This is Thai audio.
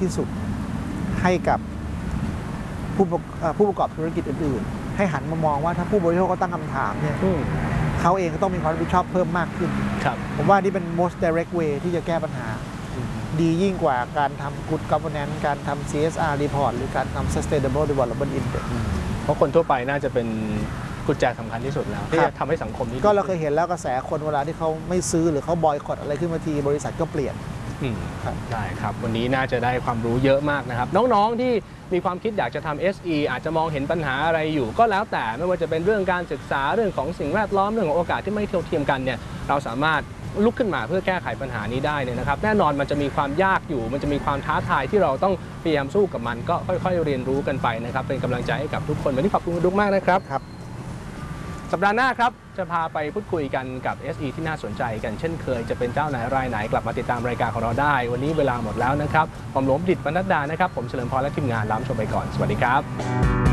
ที่สุดให้กับผู้ประกอบธุรกิจอื่นๆให้หันมามองว่าถ้าผู้บริโภคก็ตั้งคำถามเนี่ยเขาเองก็ต้องมีความรับผิดชอบเพิ่มมากขึ้นผมว่านี่เป็น most direct way ที่จะแก้ปัญหาดียิ่งกว่าการทำ good governance การทำ CSR report หรือการทำ sustainable development index เพราะคนทั่วไปน่าจะเป็นกุญแจสำคัญที่สุดแล้วที่จะทำให้สังคมนี้ก็เราเคยเห็นแล้วกระแสคนเวลาที่เขาไม่ซื้อหรือเขาบอยคอตอะไรขึ้นมาทีบริษัทก็เปลี่ยนได้ครับวันนี้น่าจะได้ความรู้เยอะมากนะครับน้องๆที่มีความคิดอยากจะทำ SE อาจจะมองเห็นปัญหาอะไรอยู่ก็แล้วแต่ไม่ว่าจะเป็นเรื่องการศึกษาเรื่องของสิ่งแวดล้อมเรื่องของโอกาสที่ไม่เท่าเทียมกันเนี่ยเราสามารถลุกขึ้นมาเพื่อแก้ไขปัญหานี้ได้เนี่ยนะครับแน่นอนมันจะมีความยากอยู่มันจะมีความท้าทายที่เราต้องพยายามสู้กับมันก็ค่อยๆเรียนรู้กันไปนะครับเป็นกำลังใจให้กับทุกคนวันนี้ขอบคุณคุณดุ๊กมากนะครับสัปดาห์หน้าครับจะพาไปพูดคุยกันกับ SE ที่น่าสนใจกันเช่นเคยจะเป็นเจ้าไหนรายไหนกลับมาติดตามรายการของเราได้วันนี้เวลาหมดแล้วนะครับผมหลวงดิษฐ์ ปนัดดานะครับผมเฉลิมพรและทีมงานลาชมไปก่อนสวัสดีครับ